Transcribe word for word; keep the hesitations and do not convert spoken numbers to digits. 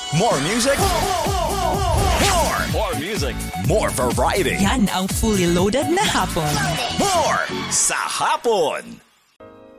More music. More! More music. More variety. Yan ang fully loaded na hapon. More sa hapon.